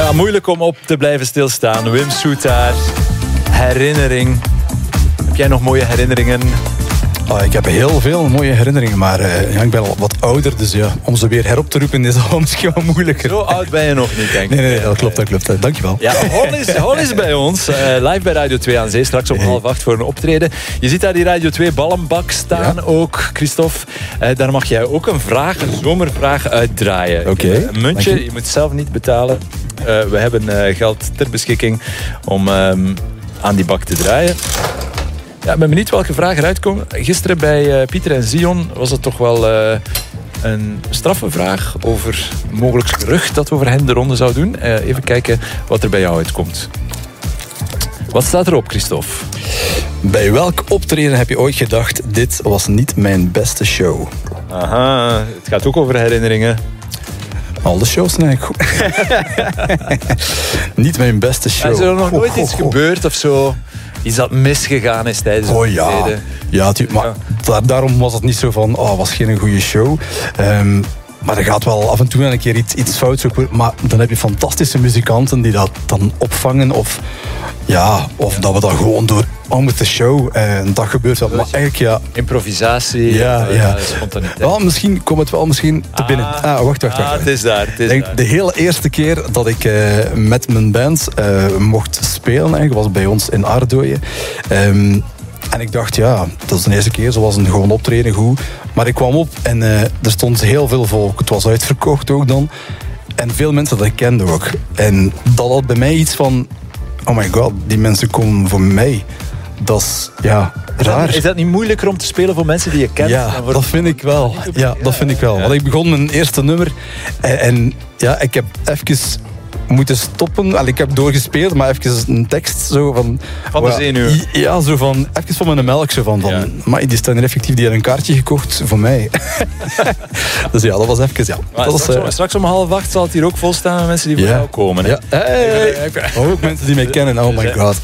Ja, moeilijk om op te blijven stilstaan. Wim Soetaar, herinnering. Heb jij nog mooie herinneringen? Ik heb heel veel mooie herinneringen, maar ik ben al wat ouder, dus ja, om ze weer herop te roepen is al misschien wel moeilijker. Zo oud ben je nog niet, denk ik. Nee, dat klopt. Dankjewel. Ja, Hol is bij ons, live bij Radio 2 aan Zee, straks om 7:30 voor een optreden. Je ziet daar die Radio 2 ballenbak staan ook, Christophe. Daar mag jij ook een zomervraag uitdraaien. Oké. Een muntje, je moet zelf niet betalen. We hebben geld ter beschikking om aan die bak te draaien. Ja, ik ben benieuwd welke vragen eruit komen. Gisteren bij Pieter en Zion was het toch wel een straffe vraag over een mogelijk gerucht dat we over hen de ronde zouden doen. Even kijken wat er bij jou uitkomt. Wat staat erop, Christophe? Bij welk optreden heb je ooit gedacht, dit was niet mijn beste show? Aha, het gaat ook over herinneringen. Al de shows zijn eigenlijk goed. Niet mijn beste show. Is er nog nooit iets gebeurd of zo? Iets dat misgegaan is tijdens het optreden? Ja, maar daarom was het niet zo van, was geen goede show. Maar er gaat wel af en toe een keer iets fout. Maar dan heb je fantastische muzikanten die dat dan opvangen. Of dat we dan gewoon door met de show. En dat gebeurt wel. Maar eigenlijk, ja. Improvisatie, spontaniteit. Wel, misschien komt het wel te binnen. Wacht. Het is daar. De hele eerste keer dat ik met mijn band mocht spelen, eigenlijk, was bij ons in Ardooien. En ik dacht, dat is de eerste keer, zo was een gewoon optreden, goed. Maar ik kwam op en er stond heel veel volk. Het was uitverkocht ook dan. En veel mensen dat ik kende ook. En dat had bij mij iets van, oh my god, die mensen komen voor mij. Dat is, raar. Is dat niet moeilijker om te spelen voor mensen die je kent? Ja, dat vind ik wel. Dat vind ik wel. Want ik begon mijn eerste nummer en ik heb even moeten stoppen. Ik heb doorgespeeld, maar even een tekst zo van... Van de zenuw. Ja, zo van... Even van mijn melk, zo van... Maar die staan er effectief, die hebben een kaartje gekocht voor mij. Dus dat was even... Straks om 7:30 zal het hier ook vol staan met mensen die voor jou komen. Hè? Ja. Ook mensen die mij kennen, oh my god.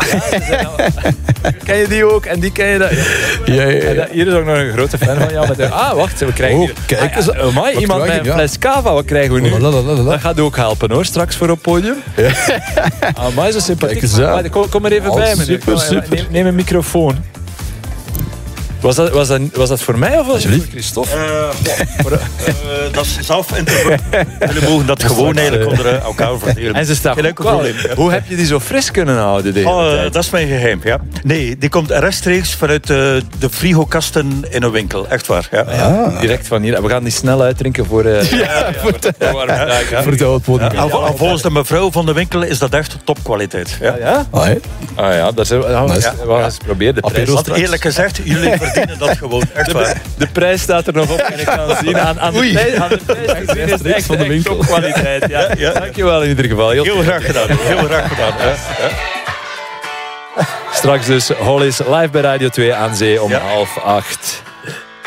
Ken je die ook? En die ken je dat? Ja. Hier is ook nog een grote fan van jou. Wacht, we krijgen hier... Kijk eens. Iemand met een fles cava, wat krijgen we nu? Dat gaat ook helpen, hoor, straks voor op podium. Maar zo sympathiek. Kom maar even bij me. Super. Neem een microfoon. Was dat voor mij of was het voor Christophe? Dat is zelf interpreteren. We mogen dat gewoon eigenlijk onder elkaar verdelen. En ze staan geen enkel probleem. Hoe heb je die zo fris kunnen houden? Dat is mijn geheim, ja. Nee, die komt rechtstreeks vanuit de frigokasten in een winkel. Echt waar, ja. Direct van hier. We gaan die snel uitdrinken voor... Voor het podium. Volgens de mevrouw van de winkel is dat echt topkwaliteit. Ja? Dat is wel eens proberen. Want eerlijk gezegd, jullie verdienen dat gewoon. Echt waar. De prijs staat er nog op en ik kan zien aan de prijs is echt van de winkel. Topkwaliteit. Ja. Dankjewel in ieder geval. Heel graag gedaan. Straks dus Hollis live bij Radio 2 aan Zee om 7:30.